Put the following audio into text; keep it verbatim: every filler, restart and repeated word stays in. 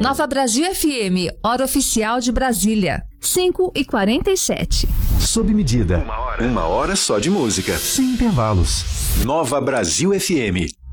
Nova Brasil F M, hora oficial de Brasília, cinco e quarenta e sete. Sob medida. Uma hora. Uma hora só de música. Sem intervalos. Nova Brasil F M.